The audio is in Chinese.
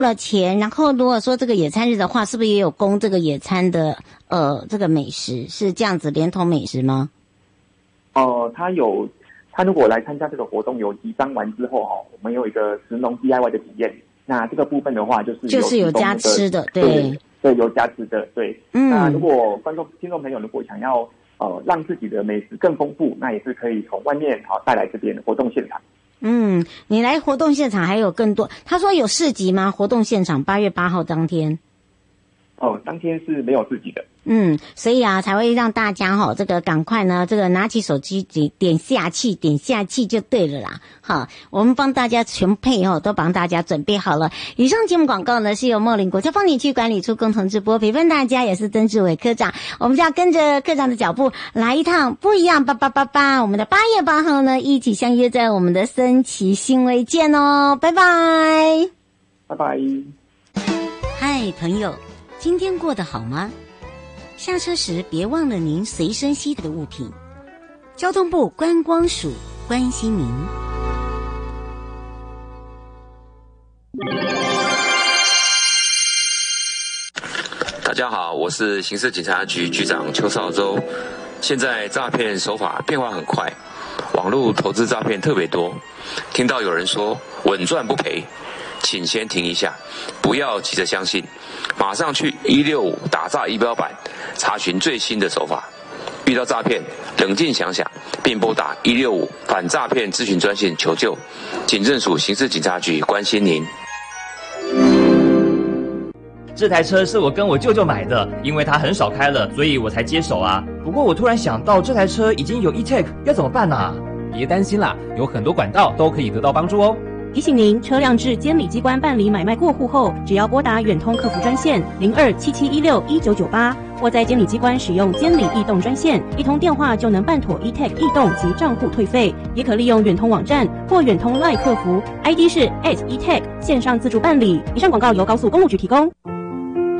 了钱，然后如果说这个野餐日的话，是不是也有供这个野餐的这个美食？是这样子连同美食吗？ 他如果来参加这个活动，有集章完之后我们有一个食农 DIY 的体验。那这个部分的话，就是有加吃的，对，有加吃的，对。那如果听众朋友如果想要让自己的美食更丰富，那也是可以从外面带来这边的活动现场。 你来活动现场还有更多。他说有市集吗？活动现场8月8号当天。 当天是没有市集的。 所以才会让大家这个赶快呢，这个拿起手机点下去就对了啦。好，我们帮大家全配都帮大家准备好了。以上节目广告呢是由茂林国家风景区管理处共同直播，陪伴大家也是曾志伟科长。我们就要跟着科长的脚步来一趟不一样888。我们的8月8号呢，一起相约在我们的森奇新威见哦，拜拜， 拜拜。 嗨，朋友，今天过得好吗？下车时别忘了您随身携带的物品。交通部观光署关心您。 大家好，我是刑事警察局局长邱少洲。现在诈骗手法变化很快，网络投资诈骗特别多。听到有人说稳赚不赔，请先停一下，不要急着相信，马上去165打诈仪表板查询最新的手法。遇到诈骗，冷静想想，并拨打165反诈骗咨询专线求救。警政署刑事警察局关心您。 这台车是我跟我舅舅买的，因为他很少开了，所以我才接手啊。不过我突然想到，这台车已经有 eTag， 要怎么办啊？ 别担心啦，有很多管道都可以得到帮助哦。 提醒您，车辆至监理机关办理买卖过户后，只要拨打远通客服专线0277161998，或在监理机关使用监理异动专线，一通电话就能办妥 eTag 异动及账户退费。也可利用远通网站或远通 LINE 客服 ，ID 是 @eTag 线上自助办理。以上广告由高速公路局提供。